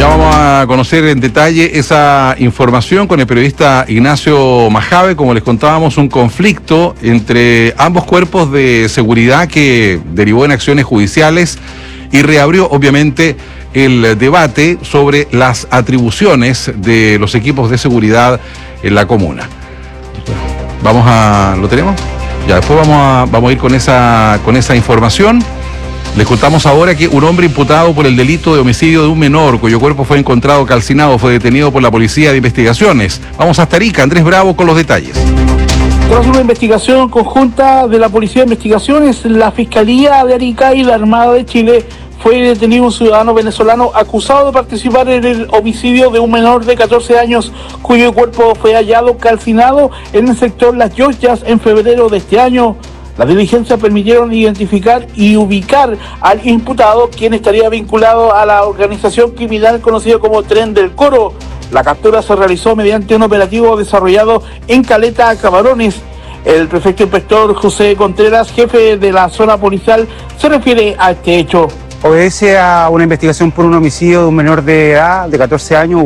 Ya vamos a conocer en detalle esa información con el periodista Ignacio Majave. Como les contábamos, un conflicto entre ambos cuerpos de seguridad que derivó en acciones judiciales y reabrió obviamente el debate sobre las atribuciones de los equipos de seguridad en la comuna. ¿Lo tenemos? Ya, después vamos a ir con esa información. Les contamos ahora que un hombre imputado por el delito de homicidio de un menor, cuyo cuerpo fue encontrado calcinado, fue detenido por la Policía de Investigaciones. Vamos hasta Arica, Andrés Bravo con los detalles. Tras una investigación conjunta de la Policía de Investigaciones, la Fiscalía de Arica y la Armada de Chile, fue detenido un ciudadano venezolano acusado de participar en el homicidio de un menor de 14 años, cuyo cuerpo fue hallado calcinado en el sector Las Lloyas en febrero de este año. Las diligencias permitieron identificar y ubicar al imputado, quien estaría vinculado a la organización criminal conocida como Tren del Coro. La captura se realizó mediante un operativo desarrollado en Caleta Camarones. El prefecto inspector José Contreras, jefe de la zona policial, se refiere a este hecho. Obedece a una investigación por un homicidio de un menor de edad de 14 años